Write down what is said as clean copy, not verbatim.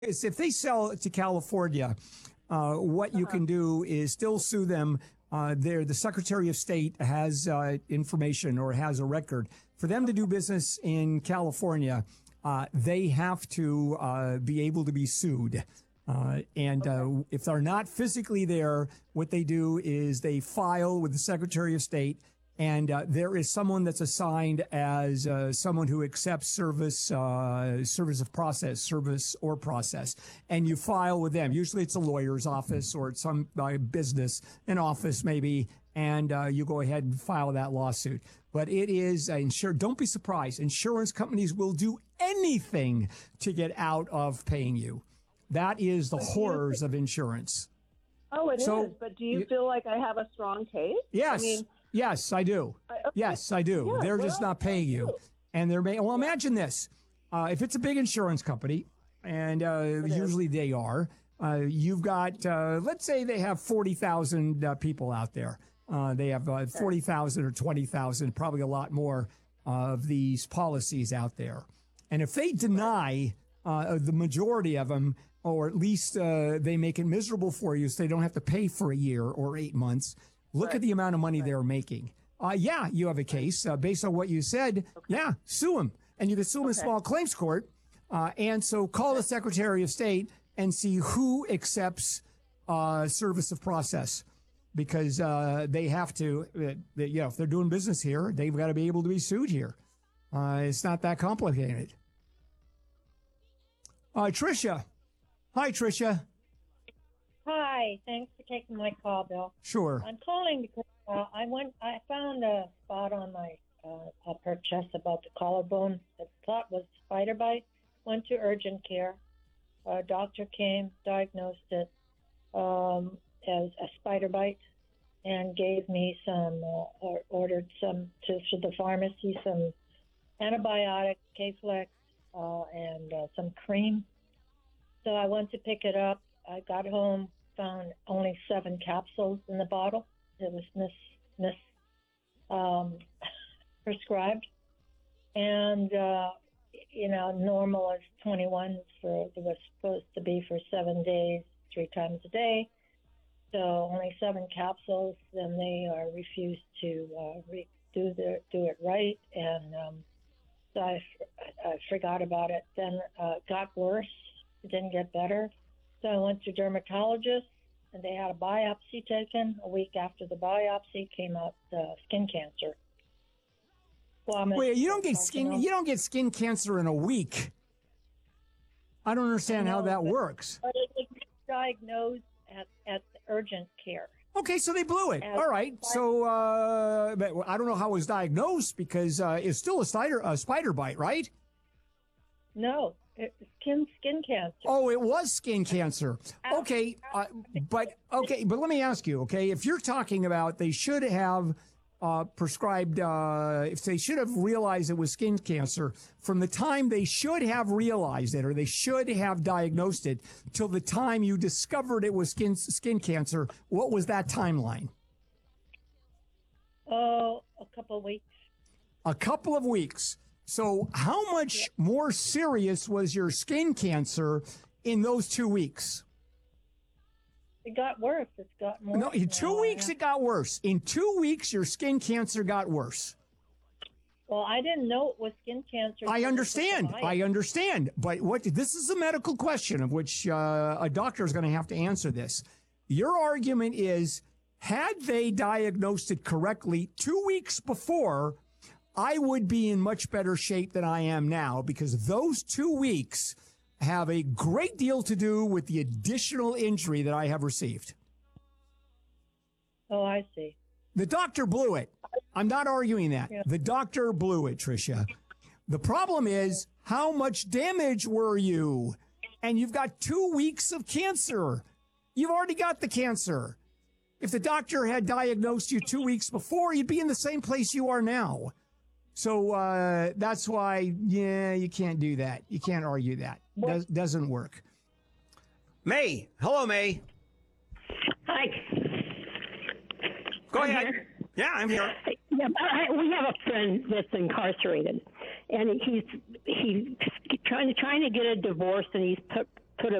is if they sell to California, what you can do is still sue them. The Secretary of State has information or has a record. For them to do business in California, they have to be able to be sued. If they're not physically there, what they do is they file with the Secretary of State, and there is someone that's assigned as someone who accepts service or process, and you file with them. Usually it's a lawyer's office or it's some business, an office maybe, and you go ahead and file that lawsuit. But it is insured. Don't be surprised. Insurance companies will do anything to get out of paying you. That is the horrors of insurance. Oh, it is. But do you feel like I have a strong case? Yes. Yes, I do. Yes, I do. Yeah, they're just not paying you. And well, imagine this. If it's a big insurance company, and usually they are, you've got, let's say they have 40,000 people out there. They have 40,000 or 20,000, probably a lot more of these policies out there. And if they deny the majority of them, or at least they make it miserable for you so they don't have to pay for a year or 8 months, look at the amount of money they're making. Yeah, you have a case based on what you said. Okay. Yeah, sue them. And you can sue them in small claims court. And so call the Secretary of State and see who accepts service of process. Because they have to, if they're doing business here, they've got to be able to be sued here. It's not that complicated. Tricia. Hi, Tricia. Hi. Thanks for taking my call, Bill. Sure. I'm calling because I found a spot on my upper chest about the collarbone that I thought was spider bite. Went to urgent care. A doctor came, diagnosed it as a spider bite, and gave me some, ordered some to the pharmacy, some antibiotic, K-Flex, and some cream. So I went to pick it up. I got home, found only 7 capsules in the bottle. It was prescribed. And, normal is 21 it was supposed to be for 7 days, 3 times a day. So only 7 capsules, then they refused to do it right. And so I forgot about it. Then it got worse. It didn't get better. So I went to dermatologist, and they had a biopsy taken. A week after the biopsy, came out skin cancer. Wait, you don't get skin cancer in a week. I don't understand how that works. But it was diagnosed at the urgent care. Okay, so they blew it. All right. So but I don't know how it was diagnosed because it's still a spider bite, right? No. Skin cancer. Oh, it was skin cancer. Okay, but let me ask you. Okay, if you're talking about they should have prescribed, if they should have realized it was skin cancer from the time they should have realized it or they should have diagnosed it till the time you discovered it was skin cancer, what was that timeline? Oh, a couple of weeks. A couple of weeks. So how much more serious was your skin cancer in those 2 weeks? It got worse. It's got more. No, in 2 weeks it got worse. In 2 weeks, your skin cancer got worse. Well, I didn't know it was skin cancer. I understand. But this is a medical question of which a doctor is going to have to answer this. Your argument is, had they diagnosed it correctly 2 weeks before, I would be in much better shape than I am now because those 2 weeks have a great deal to do with the additional injury that I have received. Oh, I see. The doctor blew it. I'm not arguing that. Yeah. The doctor blew it, Tricia. The problem is, how much damage were you? And you've got 2 weeks of cancer. You've already got the cancer. If the doctor had diagnosed you 2 weeks before, you'd be in the same place you are now. So that's why, you can't do that. You can't argue that. Doesn't work. May. Hello, May. Hi. Go ahead. Yeah, I'm here. Yeah, we have a friend that's incarcerated, and he's trying to get a divorce, and he's